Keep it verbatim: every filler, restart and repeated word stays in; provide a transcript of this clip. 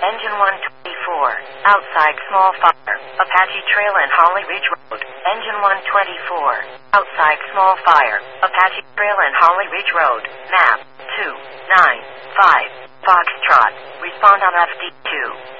Engine one twenty-four. Outside small fire. Apache Trail and Holly Ridge Road. Engine one twenty-four. Outside small fire. Apache Trail and Holly Ridge Road. Map two nine five. Foxtrot. Respond on F D two.